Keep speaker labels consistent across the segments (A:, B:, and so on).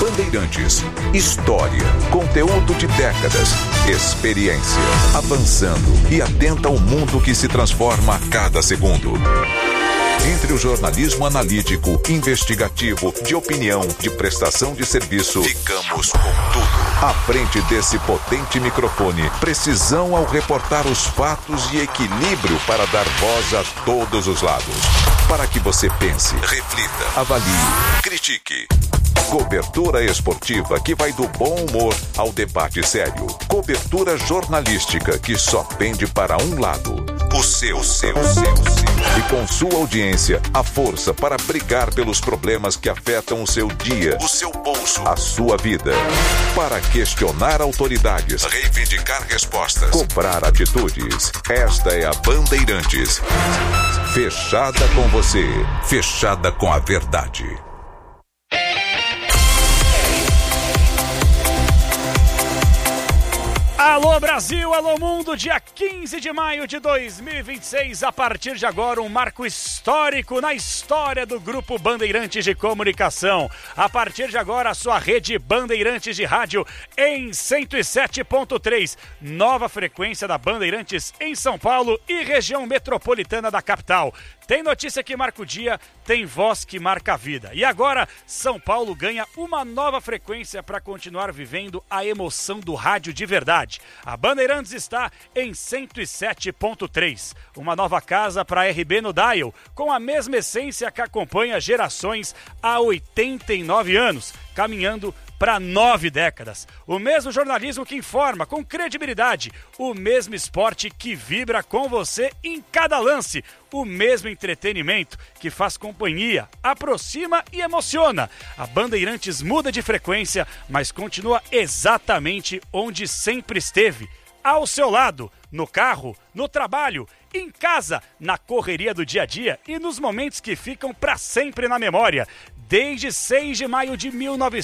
A: Bandeirantes. História, conteúdo de décadas, experiência, avançando e atenta ao mundo que se transforma a cada segundo. Entre o jornalismo analítico, investigativo, de opinião, de prestação de serviço, ficamos com tudo. À frente desse potente microfone, precisão ao reportar os fatos e equilíbrio para dar voz a todos os lados. Para que você pense, reflita, avalie, critique. Cobertura esportiva que vai do bom humor ao debate sério. Cobertura jornalística que só pende para um lado. O seu. E com sua audiência, a força para brigar pelos problemas que afetam o seu dia, o seu bolso, a sua vida. Para questionar autoridades, reivindicar respostas, cobrar atitudes. Esta é a Bandeirantes. Fechada com você, fechada com a verdade.
B: Alô Brasil, alô mundo, dia 15 de maio de 2026, a partir de agora um marco histórico na história do Grupo Bandeirantes de Comunicação. A partir de agora a sua rede Bandeirantes de Rádio em 107.3, nova frequência da Bandeirantes em São Paulo e região metropolitana da capital. Tem notícia que marca o dia, tem voz que marca a vida. E agora, São Paulo ganha uma nova frequência para continuar vivendo a emoção do rádio de verdade. A Bandeirantes está em 107.3, uma nova casa para RB no Dial, com a mesma essência que acompanha gerações há 89 anos, caminhando para 9 décadas. O mesmo jornalismo que informa com credibilidade, o mesmo esporte que vibra com você em cada lance, o mesmo entretenimento que faz companhia, aproxima e emociona. A Bandeirantes muda de frequência, mas continua exatamente onde sempre esteve, ao seu lado, no carro, no trabalho, em casa, na correria do dia a dia e nos momentos que ficam para sempre na memória. Desde 6 de maio de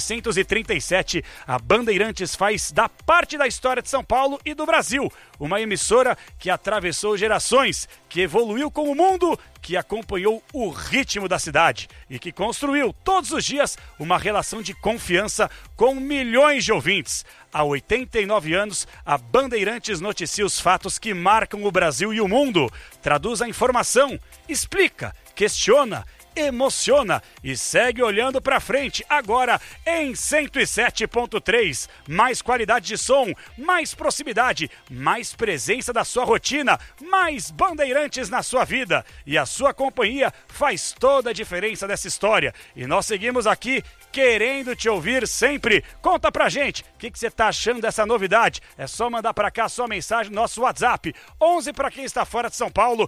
B: 1937, a Bandeirantes faz da parte da história de São Paulo e do Brasil. Uma emissora que atravessou gerações, que evoluiu com o mundo, que acompanhou o ritmo da cidade e que construiu todos os dias uma relação de confiança com milhões de ouvintes. Há 89 anos, a Bandeirantes noticia os fatos que marcam o Brasil e o mundo, traduz a informação, explica, questiona, emociona e segue olhando pra frente, agora em 107.3. Mais qualidade de som, mais proximidade, mais presença da sua rotina, mais Bandeirantes na sua vida. E a sua companhia faz toda a diferença dessa história. E nós seguimos aqui querendo te ouvir sempre. Conta pra gente o que você tá achando dessa novidade. É só mandar pra cá a sua mensagem no nosso WhatsApp 11 para quem está fora de São Paulo,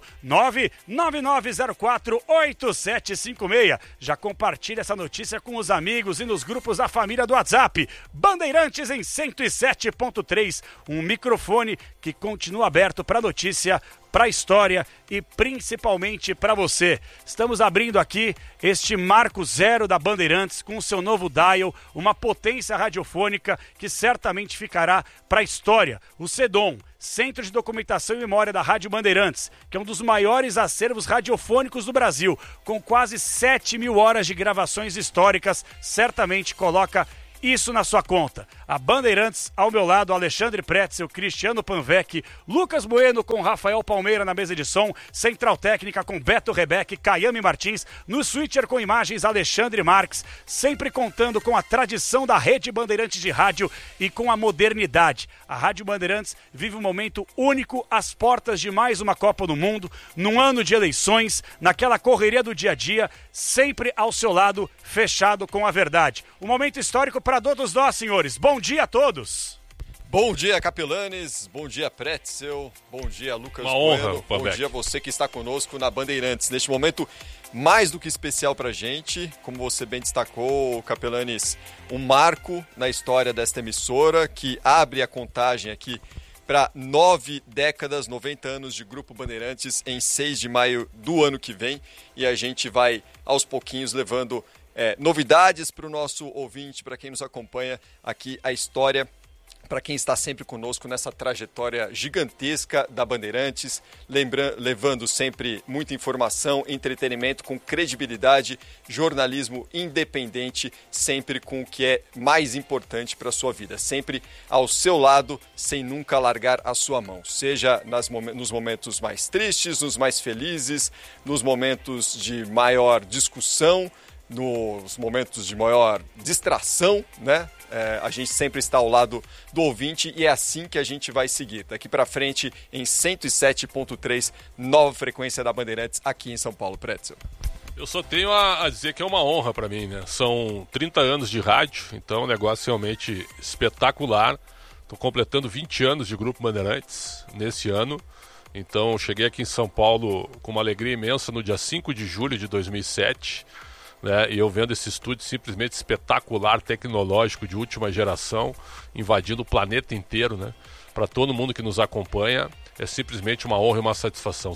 B: 999048756. Já compartilha essa notícia com os amigos e nos grupos da família do WhatsApp. Bandeirantes em 107.3, um microfone que continua aberto para notícia, para a história e principalmente para você. Estamos abrindo aqui este marco zero da Bandeirantes com o seu novo dial, uma potência radiofônica que certamente ficará para a história. O CEDOM, Centro de Documentação e Memória da Rádio Bandeirantes, que é um dos maiores acervos radiofônicos do Brasil, com quase 7.000 horas de gravações históricas, certamente coloca isso na sua conta. A Bandeirantes, ao meu lado, Alexandre Pretzel, Cristiano Panvec, Lucas Bueno com Rafael Palmeira na mesa de som, Central Técnica com Beto Rebeque, Caiame Martins, no switcher com imagens Alexandre Marques, sempre contando com a tradição da rede Bandeirantes de rádio e com a modernidade. A Rádio Bandeirantes vive um momento único às portas de mais uma Copa do Mundo, num ano de eleições, naquela correria do dia a dia, sempre ao seu lado, fechado com a verdade. Um momento histórico para todos nós, senhores. Bom dia a todos.
C: Bom dia, Capelanes. Bom dia, Pretzel. Bom dia, Lucas Bueno. Bom dia a você que está conosco na Bandeirantes. Neste momento mais do que especial para a gente, como você bem destacou, Capelanes, um marco na história desta emissora que abre a contagem aqui para 9 décadas, 90 anos de Grupo Bandeirantes em 6 de maio do ano que vem. E a gente vai, aos pouquinhos, levando novidades para o nosso ouvinte, para quem nos acompanha aqui, a história para quem está sempre conosco nessa trajetória gigantesca da Bandeirantes, levando sempre muita informação, entretenimento com credibilidade, jornalismo independente, sempre com o que é mais importante para a sua vida, sempre ao seu lado, sem nunca largar a sua mão, seja nos momentos mais tristes, nos mais felizes, nos momentos de maior discussão, nos momentos de maior distração, né? A gente sempre está ao lado do ouvinte e é assim que a gente vai seguir. Daqui para frente em 107.3, nova frequência da Bandeirantes aqui em São Paulo. Pretzel.
D: Eu só tenho a dizer que é uma honra para mim, né? São 30 anos de rádio, então é um negócio realmente espetacular. Estou completando 20 anos de Grupo Bandeirantes nesse ano. Então cheguei aqui em São Paulo com uma alegria imensa no dia 5 de julho de 2007. Né, e eu vendo esse estúdio simplesmente espetacular, tecnológico, de última geração, invadindo o planeta inteiro, né? Para todo mundo que nos acompanha, é simplesmente uma honra e uma satisfação.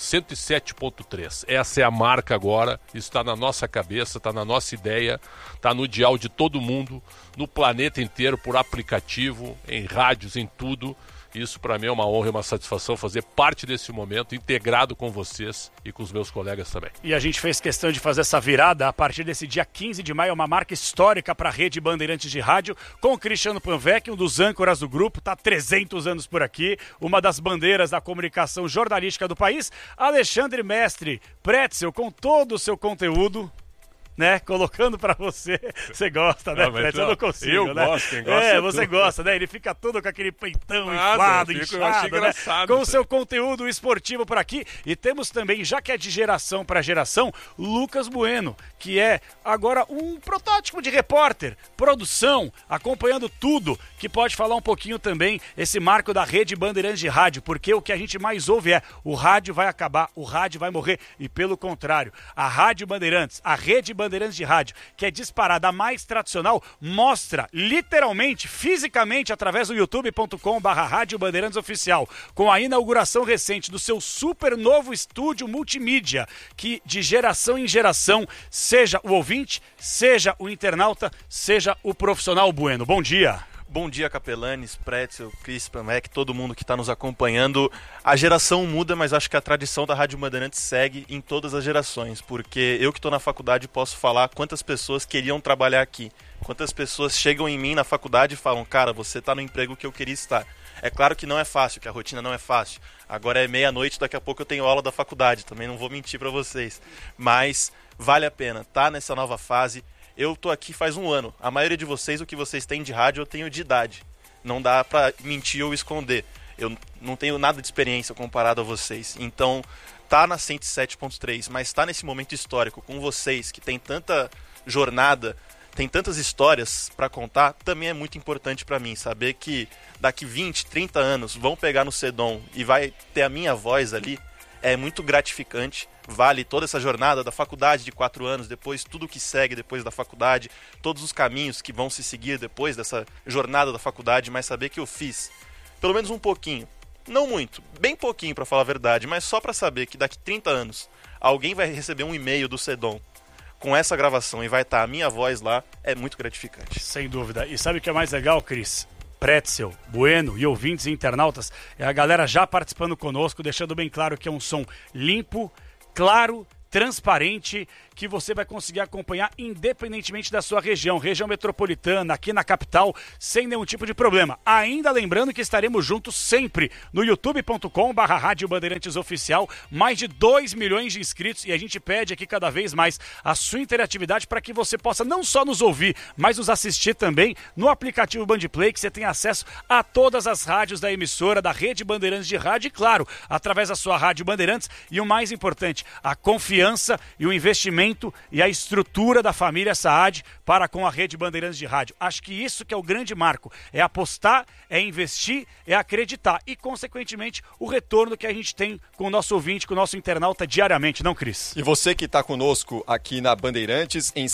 D: 107.3, essa é a marca agora, isso está na nossa cabeça, está na nossa ideia, está no dial de todo mundo, no planeta inteiro, por aplicativo, em rádios, em tudo. Isso para mim é uma honra e uma satisfação fazer parte desse momento integrado com vocês e com os meus colegas também.
B: E a gente fez questão de fazer essa virada a partir desse dia 15 de maio, uma marca histórica para a rede Bandeirantes de Rádio, com o Cristiano Panvec, um dos âncoras do grupo, está há 300 anos por aqui, uma das bandeiras da comunicação jornalística do país, Alexandre Mestre Pretzel, com todo o seu conteúdo, né, colocando pra você. Você gosta, né, Pretzel? Eu não consigo,
D: eu
B: né?
D: Gosto, quem gosta
B: você gosta, né? Ele fica todo com aquele peitão inflado, inchado, né? Com o seu conteúdo esportivo por aqui. E temos também, já que é de geração para geração, Lucas Bueno, que é agora um protótipo de repórter, produção, acompanhando tudo, que pode falar um pouquinho também esse marco da rede Bandeirantes de Rádio, porque o que a gente mais ouve é o rádio vai acabar, o rádio vai morrer, e pelo contrário, a Rádio Bandeirantes, a rede Bandeirantes de Rádio, que é disparada a mais tradicional, mostra literalmente, fisicamente, através do youtube.com/Rádio Bandeirantes Oficial, com a inauguração recente do seu super novo estúdio multimídia, que de geração em geração, seja o ouvinte, seja o internauta, seja o profissional Bueno. Bom dia.
E: Bom dia, Capelanes, Pretzel, Cris, Pamec, todo mundo que está nos acompanhando. A geração muda, mas acho que a tradição da Rádio Bandeirantes segue em todas as gerações, porque eu que estou na faculdade posso falar quantas pessoas queriam trabalhar aqui, quantas pessoas chegam em mim na faculdade e falam, cara, você está no emprego que eu queria estar. É claro que não é fácil, que a rotina não é fácil. Agora é meia-noite, daqui a pouco eu tenho aula da faculdade, também não vou mentir para vocês. Mas vale a pena, tá nessa nova fase. Eu tô aqui faz um ano. A maioria de vocês, o que vocês têm de rádio, eu tenho de idade. Não dá pra mentir ou esconder. Eu não tenho nada de experiência comparado a vocês. Então, tá na 107.3, mas tá nesse momento histórico com vocês, que tem tanta jornada, tem tantas histórias pra contar, também é muito importante pra mim. Saber que daqui 20, 30 anos vão pegar no Sedom e vai ter a minha voz ali, é muito gratificante. Vale toda essa jornada da faculdade de 4 anos, depois tudo que segue depois da faculdade, todos os caminhos que vão se seguir depois dessa jornada da faculdade, mas saber que eu fiz pelo menos um pouquinho, não muito, bem pouquinho para falar a verdade, mas só para saber que daqui 30 anos alguém vai receber um e-mail do Sedom com essa gravação e vai estar a minha voz lá, é muito gratificante.
B: Sem dúvida. E sabe o que é mais legal, Cris? Pretzel, Bueno e ouvintes e internautas, é a galera já participando conosco, deixando bem claro que é um som limpo, claro, transparente, que você vai conseguir acompanhar independentemente da sua região metropolitana, aqui na capital, sem nenhum tipo de problema. Ainda lembrando que estaremos juntos sempre no youtube.com/Rádio Bandeirantes Oficial, mais de 2 milhões de inscritos, e a gente pede aqui cada vez mais a sua interatividade para que você possa não só nos ouvir, mas nos assistir também no aplicativo Bandplay, que você tem acesso a todas as rádios da emissora, da rede Bandeirantes de Rádio, e claro, através da sua Rádio Bandeirantes, e o mais importante, a confiança e o investimento e a estrutura da família Saad para com a rede Bandeirantes de Rádio. Acho que isso que é o grande marco, é apostar, é investir, é acreditar e, consequentemente, o retorno que a gente tem com o nosso ouvinte, com o nosso internauta diariamente, não, Cris?
C: E você que está conosco aqui na Bandeirantes, em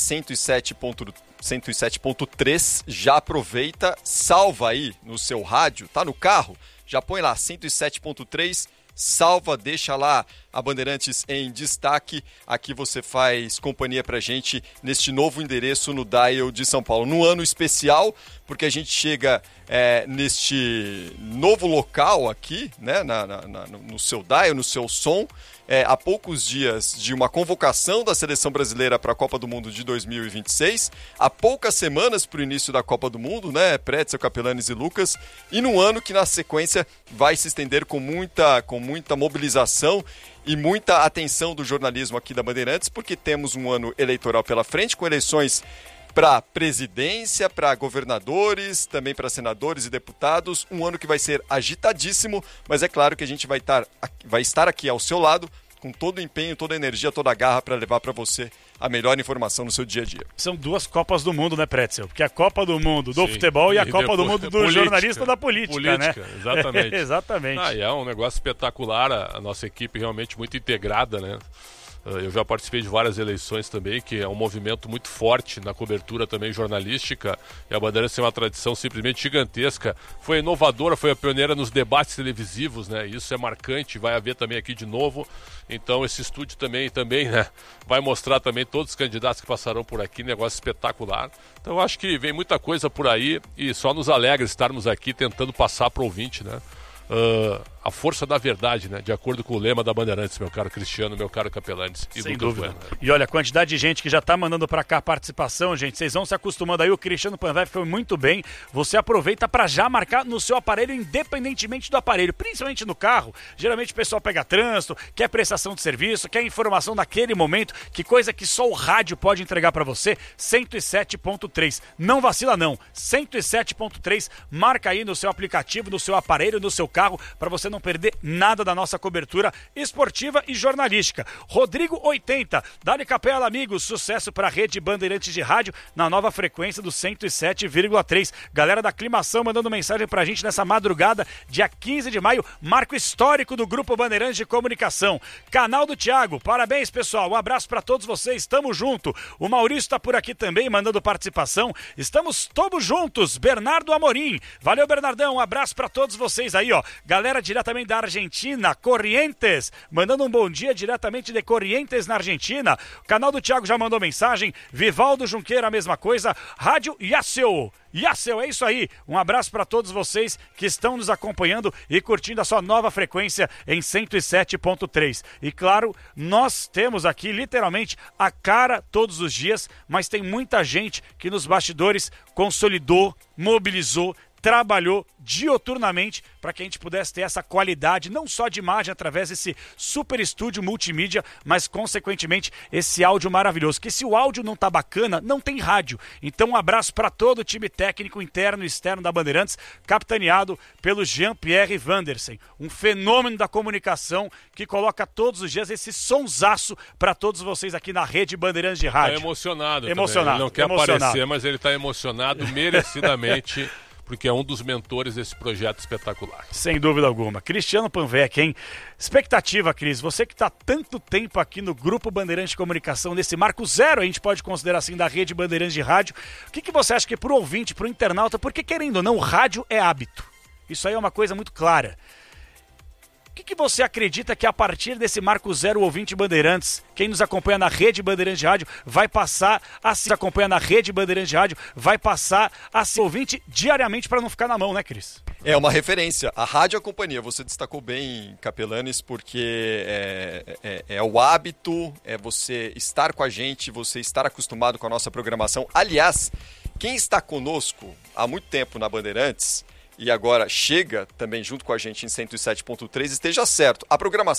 C: 107.3, já aproveita, salva aí no seu rádio, tá no carro, já põe lá 107.3, salva, deixa lá a Bandeirantes em Destaque. Aqui você faz companhia pra gente neste novo endereço no Dial de São Paulo. Num ano especial, porque a gente chega neste novo local aqui, né, no seu Dial, no seu som, há poucos dias de uma convocação da Seleção Brasileira para a Copa do Mundo de 2026, há poucas semanas para o início da Copa do Mundo, né, Pretzel, Capelanes e Lucas, e num ano que na sequência vai se estender com muita mobilização e muita atenção do jornalismo aqui da Bandeirantes, porque temos um ano eleitoral pela frente, com eleições para presidência, para governadores, também para senadores e deputados, um ano que vai ser agitadíssimo, mas é claro que a gente vai estar aqui ao seu lado, com todo o empenho, toda a energia, toda a garra para levar para você a melhor informação no seu dia a dia.
B: São duas Copas do Mundo, né, Pretzel? Porque a Copa do Mundo do futebol e a Copa do Mundo do jornalista da política, né?
D: Exatamente.
B: Exatamente.
D: E é um negócio espetacular, a nossa equipe realmente muito integrada, né? Eu já participei de várias eleições também, que é um movimento muito forte na cobertura também jornalística, e a Bandeirantes tem uma tradição simplesmente gigantesca. Foi inovadora, foi a pioneira nos debates televisivos, né? Isso é marcante, vai haver também aqui de novo. Então esse estúdio também né, vai mostrar também todos os candidatos que passarão por aqui, negócio espetacular. Então eu acho que vem muita coisa por aí e só nos alegra estarmos aqui tentando passar para o ouvinte, né? A força da verdade, né? De acordo com o lema da Bandeirantes, meu caro Cristiano, meu caro Capelanes e
B: Sem
D: Lucas
B: dúvida.
D: Bueno.
B: E olha, a quantidade de gente que já tá mandando pra cá participação, gente, vocês vão se acostumando aí, o Cristiano Panvev foi muito bem, você aproveita pra já marcar no seu aparelho, independentemente do aparelho, principalmente no carro, geralmente o pessoal pega trânsito, quer prestação de serviço, quer informação naquele momento, que coisa que só o rádio pode entregar pra você, 107.3, não vacila não, 107.3, marca aí no seu aplicativo, no seu aparelho, no seu carro, pra você não perder nada da nossa cobertura esportiva e jornalística. Rodrigo 80, Dali Capela, amigos, sucesso para a Rede Bandeirantes de Rádio na nova frequência do 107,3. Galera da Aclimação mandando mensagem pra gente nessa madrugada, dia 15 de maio, marco histórico do Grupo Bandeirantes de Comunicação. Canal do Thiago, parabéns pessoal, um abraço para todos vocês, tamo junto. O Maurício tá por aqui também mandando participação, estamos todos juntos. Bernardo Amorim, valeu Bernardão, um abraço para todos vocês aí, ó. Galera diretamente da Argentina, Corrientes, mandando um bom dia diretamente de Corrientes, na Argentina. O canal do Thiago já mandou mensagem. Vivaldo Junqueira, a mesma coisa. Rádio Yasseu, é isso aí. Um abraço para todos vocês que estão nos acompanhando e curtindo a sua nova frequência em 107.3. E claro, nós temos aqui literalmente a cara todos os dias, mas tem muita gente que nos bastidores consolidou, mobilizou, trabalhou dioturnamente para que a gente pudesse ter essa qualidade, não só de imagem através desse super estúdio multimídia, mas consequentemente esse áudio maravilhoso, que se o áudio não tá bacana, não tem rádio. Então um abraço para todo o time técnico interno e externo da Bandeirantes, capitaneado pelo Jean-Pierre Vandersen, um fenômeno da comunicação que coloca todos os dias esse sonsaço para todos vocês aqui na Rede Bandeirantes de Rádio.
D: Tá emocionado. Ele
B: não
D: quer aparecer, mas ele tá emocionado merecidamente. Porque é um dos mentores desse projeto espetacular.
B: Sem dúvida alguma. Cristiano Panvec, hein? Expectativa, Cris, você que está tanto tempo aqui no Grupo Bandeirantes de Comunicação, nesse marco zero, a gente pode considerar assim, da Rede Bandeirantes de Rádio, o que você acha que pro ouvinte, pro internauta, porque querendo ou não, rádio é hábito. Isso aí é uma coisa muito clara. O que você acredita que a partir desse marco zero, o ouvinte Bandeirantes, quem nos acompanha na Rede Bandeirantes de Rádio, vai passar a se acompanhar na Rede Bandeirantes de Rádio, vai passar a ser ouvinte diariamente para não ficar na mão, né, Cris?
C: É uma referência. A Rádio e a Companhia, você destacou bem, Capelanes, porque é o hábito, é você estar com a gente, você estar acostumado com a nossa programação. Aliás, quem está conosco há muito tempo na Bandeirantes e agora chega também junto com a gente em 107.3, esteja certo. A programação